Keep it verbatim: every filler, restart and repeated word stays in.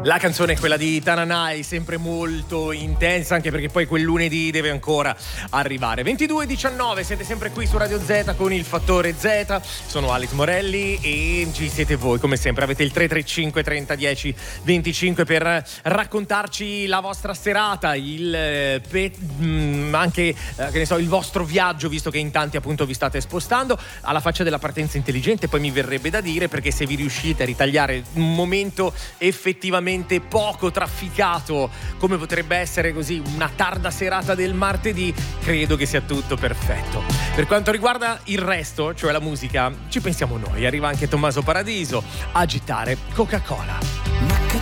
La canzone è quella di Tananai, sempre molto intensa, anche perché poi quel lunedì deve ancora arrivare. ventidue e diciannove, siete sempre qui su Radio Z con il Fattore Z. Sono Alex Morelli e ci siete voi, come sempre. Avete il tre tre cinque trenta dieci venticinque per raccontarci la vostra serata, il pe- mh, anche eh, che ne so, il vostro viaggio, visto che in tanti appunto vi state spostando. Alla faccia della partenza intelligente, poi mi verrebbe da dire, perché se vi riuscite a ritagliare un momento effettivamente poco trafficato, come potrebbe essere così una tarda serata del martedì, credo che sia tutto perfetto. Per quanto riguarda il resto, cioè la musica, ci pensiamo noi. Arriva anche Tommaso Paradiso, Agitare Coca-Cola.